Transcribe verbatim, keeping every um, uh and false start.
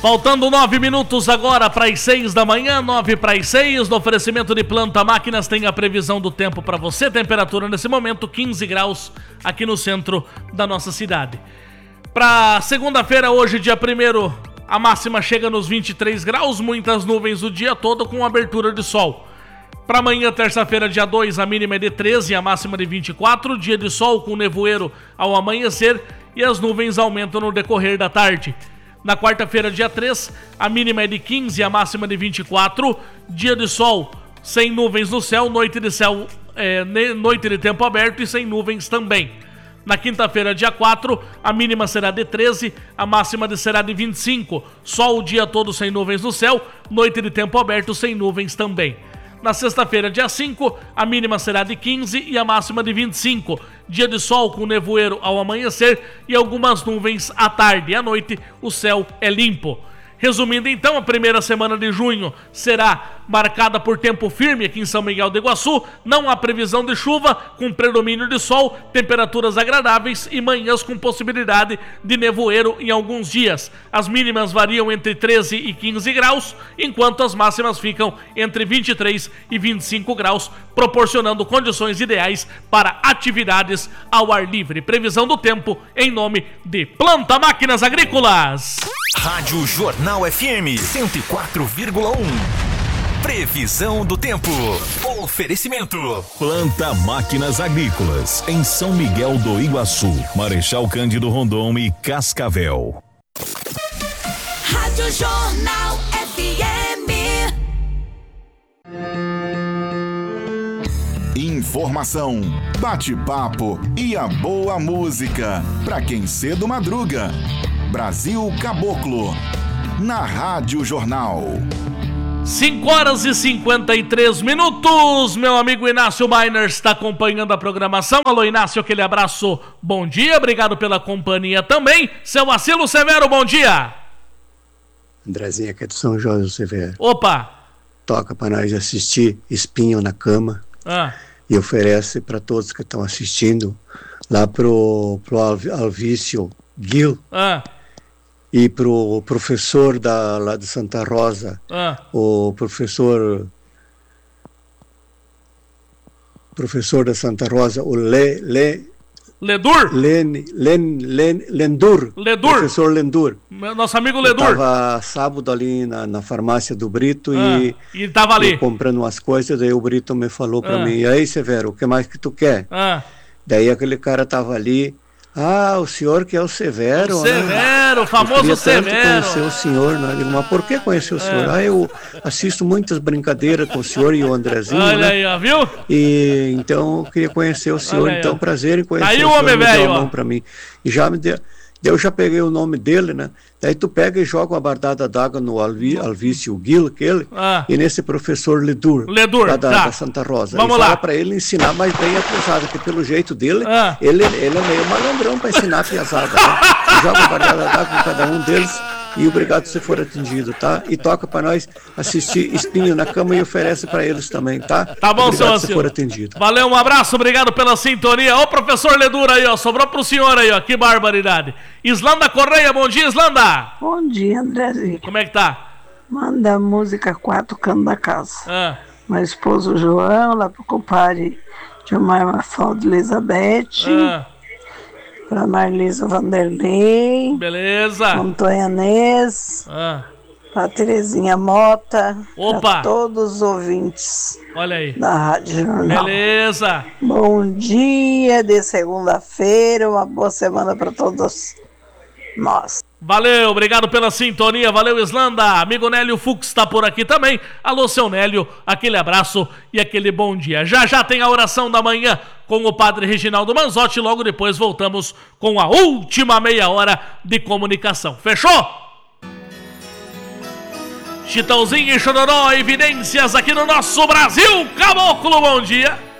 Faltando nove minutos agora para as seis da manhã, nove para as seis, no oferecimento de Planta Máquinas tem a previsão do tempo para você, temperatura nesse momento quinze graus aqui no centro da nossa cidade. Para segunda-feira, hoje, dia primeiro, a máxima chega nos vinte e três graus, muitas nuvens o dia todo com abertura de sol. Para amanhã, terça-feira, dia dois, a mínima é de treze e a máxima de vinte e quatro, dia de sol com nevoeiro ao amanhecer e as nuvens aumentam no decorrer da tarde. Na quarta-feira, dia três, a mínima é de quinze e a máxima de vinte e quatro, dia de sol sem nuvens no céu, noite de céu, é, noite de tempo aberto e sem nuvens também. Na quinta-feira, dia quatro, a mínima será de treze, a máxima de será de vinte e cinco, sol o dia todo sem nuvens no céu, noite de tempo aberto sem nuvens também. Na sexta-feira, dia cinco, a mínima será de quinze e a máxima de vinte e cinco. Dia de sol com nevoeiro ao amanhecer e algumas nuvens à tarde. E à noite, o céu é limpo. Resumindo então, a primeira semana de junho será marcada por tempo firme aqui em São Miguel do Iguaçu. Não há previsão de chuva, com predomínio de sol, temperaturas agradáveis e manhãs com possibilidade de nevoeiro em alguns dias. As mínimas variam entre treze e quinze graus, enquanto as máximas ficam entre vinte e três e vinte e cinco graus, proporcionando condições ideais para atividades ao ar livre. Previsão do tempo em nome de Planta Máquinas Agrícolas. Rádio Jornal F M cento e quatro vírgula um. Previsão do tempo. Oferecimento. Planta Máquinas Agrícolas, em São Miguel do Iguaçu, Marechal Cândido Rondon e Cascavel. Rádio Jornal F M. Informação, bate-papo e a boa música. Pra quem cedo madruga. Brasil Caboclo, na Rádio Jornal. cinco horas e cinquenta e três minutos, meu amigo Inácio Miner está acompanhando a programação. Alô, Inácio, aquele abraço, bom dia, obrigado pela companhia também. Seu Acilo Severo, bom dia. Andrezinha, aqui é do São Jorge do Severo. Opa! Toca para nós assistir Espinho na Cama ah. e oferece para todos que estão assistindo lá pro, pro Alvício Gil. Ah. E pro professor da, lá de Santa Rosa, ah. o professor professor da Santa Rosa, o Le, Le, Ledur? Len, Len, Len, Lendur. Ledur. Professor Lendur. Nosso amigo Ledur. Eu estava sábado ali na, na farmácia do Brito ah. e e tava ali comprando umas coisas, daí o Brito me falou para ah. mim, e aí, Severo, o que mais que tu quer? Ah. Daí aquele cara tava ali. Ah, o senhor que é o Severo, o Severo, né? o famoso eu Severo. conhecer o senhor, né? Eu digo, mas por que conhecer o senhor? É. Ah, eu assisto muitas brincadeiras com o senhor e o Andrezinho, olha né? aí, ó, viu? E então eu queria conhecer o senhor, aí, então ó. Prazer em conhecer aí o senhor. Aí o homem velho, ó. Pra mim. E já me deu, eu já peguei o nome dele, né? Daí tu pega e joga uma bardada d'água no Alvi, Alvício Gil, aquele, ah. e nesse professor Ledur, Ledur lá da, tá. da Santa Rosa. Vamos e lá. fala pra ele ensinar mais bem a piazada, que pelo jeito dele, ah. ele, ele é meio malandrão pra ensinar a piazada, né? Joga uma bardada d'água com cada um deles e obrigado se for atendido, tá? E toca pra nós assistir Espinho na Cama e oferece pra eles também, tá? Tá bom, obrigado seu se for atendido. Valeu, um abraço, obrigado pela sintonia. Ô, professor Ledura aí, ó, sobrou pro senhor aí, ó, que barbaridade. Islanda Correia, bom dia, Islanda. Bom dia, Andrezinho. Como é que tá? Manda a música Quatro Cantos da Casa. Ah. Meu esposo João, lá pro compadre Gilmar Mafalda Elizabeth. Ah. Pra Marlisa Vanderlei. Beleza. Antônia Nês. Ah. Pra Terezinha Mota. Opa. Pra todos os ouvintes. Olha aí. Da Rádio Jornal. Beleza. Bom dia de segunda-feira. Uma boa semana pra todos nós. Valeu, obrigado pela sintonia, valeu Islanda, amigo Nélio Fux está por aqui também, alô seu Nélio, aquele abraço e aquele bom dia. Já já tem a oração da manhã com o padre Reginaldo Manzotti, logo depois voltamos com a última meia hora de comunicação, fechou? Chitãozinho e Chororó, evidências aqui no nosso Brasil Caboclo, bom dia.